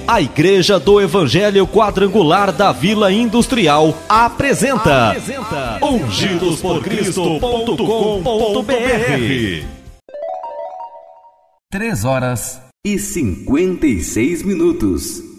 A Igreja do Evangelho Quadrangular da Vila Industrial apresenta ungidosporcristo.com.br. 3 horas e 56 minutos.